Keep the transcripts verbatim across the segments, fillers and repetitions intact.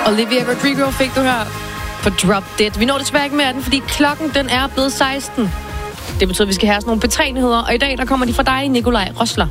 Olivia Rodrigo fik du her på Drop Dead. Vi når desværre ikke mere af den, fordi klokken den er blevet seksten. Det betyder, at vi skal have sådan nogle betrænyheder, og i dag der kommer de fra dig, Nikolaj Rosler.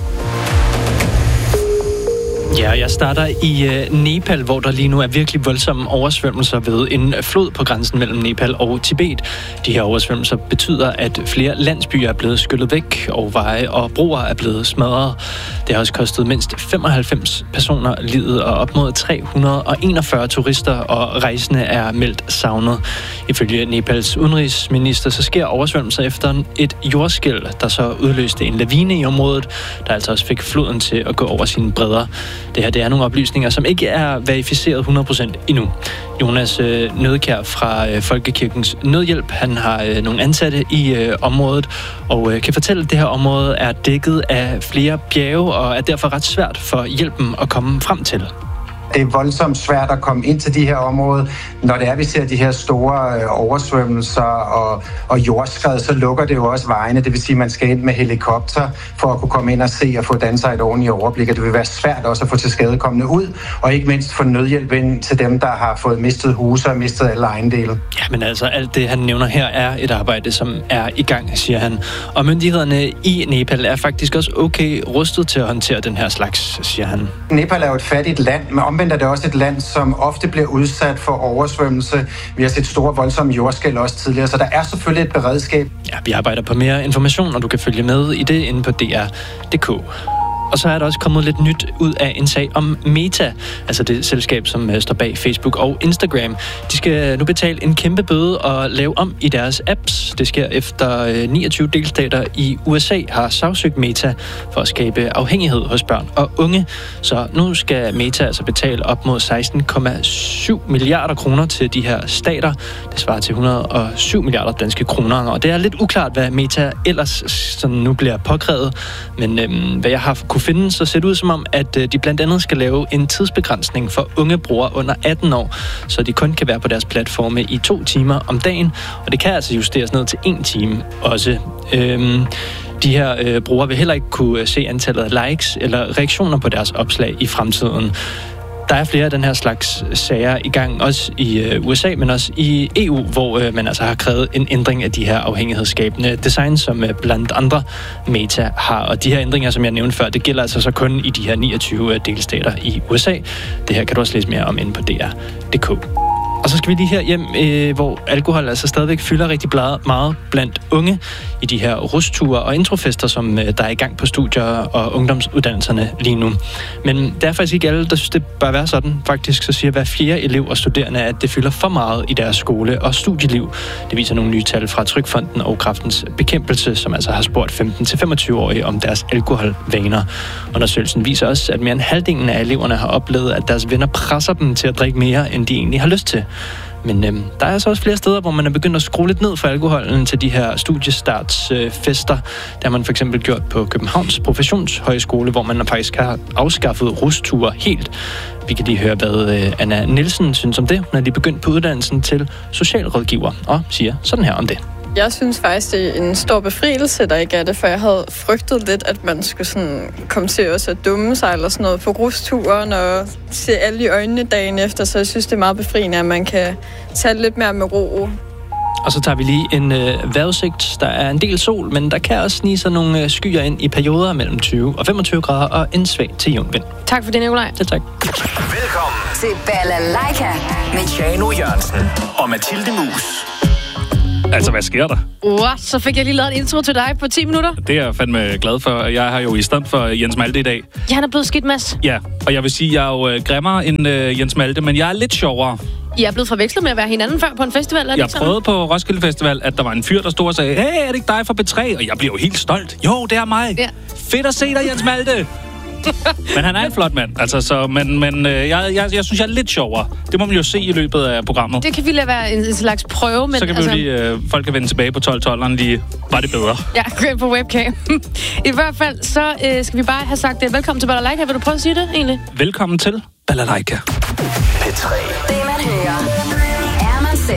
Ja, jeg starter i øh, Nepal, hvor der lige nu er virkelig voldsomme oversvømmelser ved en flod på grænsen mellem Nepal og Tibet. De her oversvømmelser betyder, at flere landsbyer er blevet skyllet væk, og veje og broer er blevet smadret. Det har også kostet mindst femoghalvfems personer livet, og op mod tre hundrede og enogfyrre turister og rejsende er meldt savnet. Ifølge Nepals udenrigsminister, så sker oversvømmelser efter et jordskælv, der så udløste en lavine i området, der altså også fik floden til at gå over sine bredder. Det her det er nogle oplysninger, som ikke er verificeret hundrede procent endnu. Jonas øh, Nødkjær fra øh, Folkekirkens Nødhjælp, han har øh, nogle ansatte i øh, området, og øh, kan fortælle, at det her område er dækket af flere bjerge, og er derfor ret svært for hjælpen at komme frem til. Det er voldsomt svært at komme ind til de her områder. Når det er, vi ser de her store oversvømmelser og, og jordskred, så lukker det jo også vejene. Det vil sige, at man skal ind med helikopter for at kunne komme ind og se og få dannet sig et ordentligt overblik. Og det vil være svært også at få tilskadekommende ud, og ikke mindst få nødhjælp ind til dem, der har fået mistet huse og mistet alle ejendele. Ja, men altså alt det, han nævner her, er et arbejde, som er i gang, siger han. Og myndighederne i Nepal er faktisk også okay rustet til at håndtere den her slags, siger han. Nepal er jo et fattigt land, men omvendt er det også et land, som ofte bliver udsat for oversvømmelse. Vi har set store, voldsomme jordskælv også tidligere, så der er selvfølgelig et beredskab. Ja, vi arbejder på mere information, og du kan følge med i det inde på d r punktum d k. Og så er der også kommet lidt nyt ud af en sag om Meta, altså det selskab, som står bag Facebook og Instagram. De skal nu betale en kæmpe bøde og lave om i deres apps. Det sker efter niogtyve delstater i U S A har sagsøgt Meta for at skabe afhængighed hos børn og unge. Så nu skal Meta altså betale op mod seksten komma syv milliarder kroner til de her stater. Det svarer til et hundrede og syv milliarder danske kroner, og det er lidt uklart, hvad Meta ellers sådan nu bliver påkrævet. Men øhm, hvad jeg har kunne finde, så ser det ud som om, at de blandt andet skal lave en tidsbegrænsning for unge brugere under atten år, så de kun kan være på deres platforme i to timer om dagen, og det kan altså justeres ned til en time også. Øhm, de her øh, brugere vil heller ikke kunne se antallet af likes eller reaktioner på deres opslag i fremtiden. Der er flere af den her slags sager i gang, også i øh, U S A, men også i E U, hvor øh, man altså har krævet en ændring af de her afhængighedsskabende design, som øh, blandt andre Meta har. Og de her ændringer, som jeg nævnte før, det gælder altså så kun i de her niogtyve delstater i U S A. Det her kan du også læse mere om inde på d r punktum d k. Og så skal vi lige her hjem, øh, hvor alkohol altså stadigvæk fylder rigtig meget blandt unge i de her rusture og introfester, som øh, der er i gang på studier og ungdomsuddannelserne lige nu. Men det er faktisk ikke alle, der synes, det bør være sådan. Faktisk så siger hver fjerde elev og studerende, at det fylder for meget i deres skole- og studieliv. Det viser nogle nye tal fra Trygfonden og Kræftens Bekæmpelse, som altså har spurgt femten til femogtyve-årige om deres alkoholvaner. Undersøgelsen viser også, at mere end halvdelen af eleverne har oplevet, at deres venner presser dem til at drikke mere, end de egentlig har lyst til. Men øhm, der er altså også flere steder, hvor man er begyndt at skrue lidt ned for alkoholen til de her studiestartsfester. Øh, det har man for eksempel gjort på Københavns Professionshøjskole, hvor man faktisk har afskaffet rusture helt. Vi kan lige høre, hvad øh, Anna Nielsen synes om det. Hun er lige begyndt på uddannelsen til socialrådgiver og siger sådan her om det. Jeg synes faktisk, det er en stor befrielse, der ikke er det, for jeg havde frygtet lidt, at man skulle sådan komme til også at dumme sig eller sådan noget på rusturen og se alle i øjnene dagen efter, så jeg synes, det er meget befriende, at man kan tage lidt mere med ro. Og så tager vi lige en øh, vejrudsigt. Der er en del sol, men der kan også snige sig nogle øh, skyer ind i perioder mellem tyve og femogtyve grader og en svag til jævn vind. Tak for det, Nikolaj. Ja, tak. Velkommen til Balalaika med Tjano Jørgensen og Mathilde Mus. Altså, hvad sker der? What? Så fik jeg lige lavet en intro til dig på ti minutter. Det er jeg fandme glad for. Jeg har jo i stand for Jens Malte i dag. Ja, han er blevet skidt, Mads. Ja, og jeg vil sige, at jeg er jo grimmere end uh, Jens Malte, men jeg er lidt sjovere. I er blevet forvekslet med at være hinanden før på en festival, er det Jeg prøvede på Roskilde Festival, at der var en fyr, der stod og sagde, hey, er det ikke dig fra B tre? Og jeg blev jo helt stolt. Jo, det er mig. Ja. Fedt at se dig, Jens Malte. Men han er en flot mand, altså, så, men, men øh, jeg, jeg, jeg synes, jeg er lidt sjovere. Det må man jo se i løbet af programmet. Det kan vi lade være en, en slags prøve. Men så kan altså... vi lige, øh, folk kan vende tilbage på tolv tolveren lige, var det bedre. Ja, gå ind på webcam. I hvert fald, så øh, skal vi bare have sagt, at velkommen til Balalaika. Vil du prøve at sige det, egentlig? Velkommen til Balalaika. P tre. Det man hører.